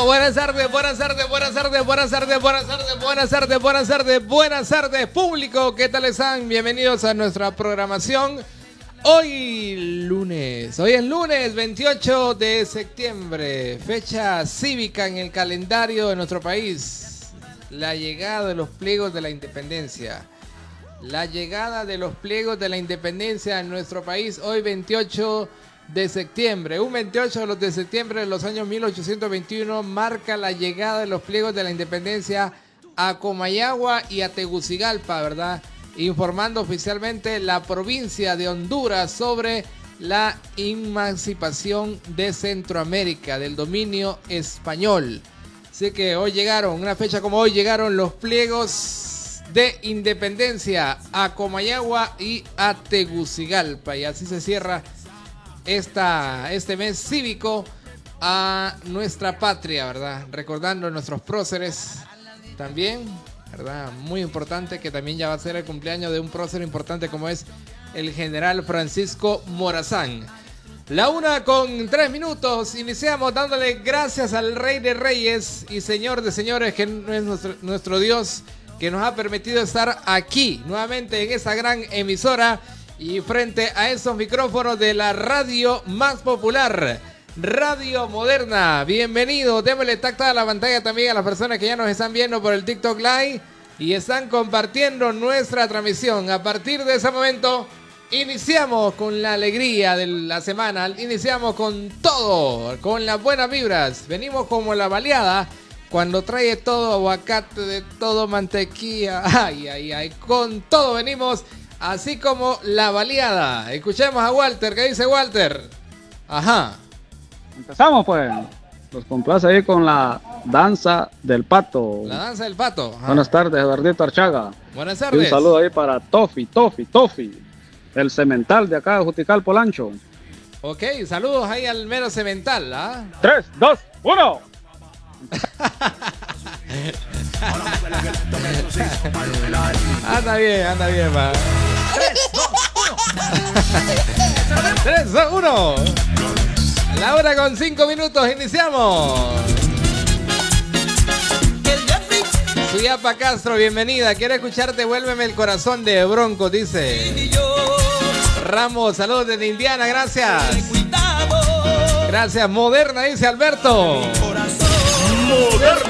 buenas tardes, buenas tardes, buenas tardes, buenas tardes, buenas tardes, buenas tardes, buenas tardes, buenas tardes, público. ¿Qué tal están? Bienvenidos a nuestra programación. Hoy es lunes 28 de septiembre, fecha cívica en el calendario de nuestro país. La llegada de los pliegos de la independencia. La llegada de los pliegos de la independencia en nuestro país, hoy 28 de septiembre. Un 28 de septiembre de los años 1821 marca la llegada de los pliegos de la independencia a Comayagua y a Tegucigalpa, ¿verdad? Informando oficialmente la provincia de Honduras sobre la emancipación de Centroamérica del dominio español. Así que hoy llegaron, una fecha como hoy, llegaron los pliegos de independencia a Comayagua y a Tegucigalpa. Y así se cierra este mes cívico a nuestra patria, ¿verdad? Recordando a nuestros próceres también, ¿verdad? Muy importante, que también ya va a ser el cumpleaños de un prócer importante como es el general Francisco Morazán. La 1:03, iniciamos dándole gracias al Rey de Reyes y Señor de Señores, que es nuestro Dios, que nos ha permitido estar aquí nuevamente en esa gran emisora y frente a esos micrófonos de la radio más popular, Radio Moderna. Bienvenido, démosle tacta a la pantalla también a las personas que ya nos están viendo por el TikTok Live y están compartiendo nuestra transmisión. A partir de ese momento iniciamos con la alegría de la semana, iniciamos con todo, con las buenas vibras. Venimos como la baleada cuando trae todo aguacate, de todo mantequilla, ay, con todo venimos. Así como la baleada. Escuchemos a Walter. ¿Qué dice Walter? Ajá. Empezamos pues. Los complace ahí con la danza del pato. La danza del pato. Ajá. Buenas tardes, Eduardito Archaga. Buenas tardes. Y un saludo ahí para Tofi, el cemental de acá de Jutical Polancho. Ok, saludos ahí al mero cemental, ¿ah? 3, 2, 1. Anda bien, va. 3, 2, 1. La hora con 5 minutos, iniciamos. Suyapa Castro, bienvenida. Quiero escucharte, vuélveme el corazón de Bronco, dice. Ramos, saludos desde Indiana, gracias. Gracias, Moderna, dice Alberto. Moderna.